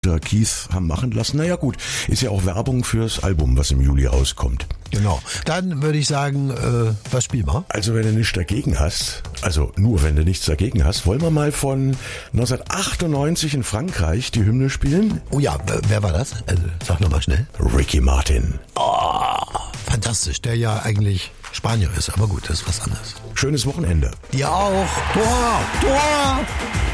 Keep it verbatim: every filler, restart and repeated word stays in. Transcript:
Keith haben machen lassen. Naja gut, ist ja auch Werbung fürs Album, was im Juli rauskommt. Genau. Dann würde ich sagen, äh, was spielen wir? Also wenn du nichts dagegen hast, also nur wenn du nichts dagegen hast, wollen wir mal von neunzehnhundertachtundneunzig in Frankreich die Hymne spielen? Oh ja, wer war das? Also, sag nochmal schnell. Ricky Martin. Oh, fantastisch, der ja eigentlich Spanier ist, aber gut, das ist was anderes. Schönes Wochenende. Dir auch. Tor, Tor!